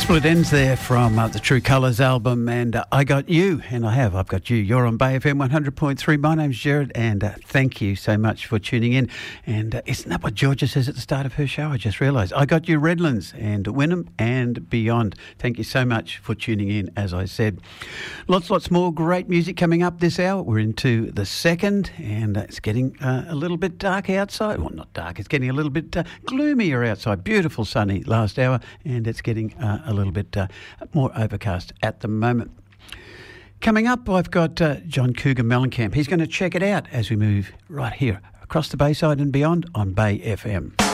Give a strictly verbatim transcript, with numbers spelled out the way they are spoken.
Well, it ends there from uh, the True Colours album, and uh, I Got You, and I have, I've got you. You're on Bay F M one hundred point three. My name's Jared, and uh, thank you so much for tuning in. And uh, isn't that what Georgia says at the start of her show? I just realised. I Got You, Redlands and Wynnum and beyond. Thank you so much for tuning in, as I said. Lots, lots more great music coming up this hour. We're into the second, and uh, it's getting uh, a little bit dark outside. Well, not dark, it's getting a little bit uh, gloomier outside. Beautiful sunny last hour, and it's getting uh, a little bit uh, more overcast at the moment. Coming up, I've got uh, John Cougar Mellencamp. He's going to check it out as we move right here across the Bayside and beyond on Bay F M.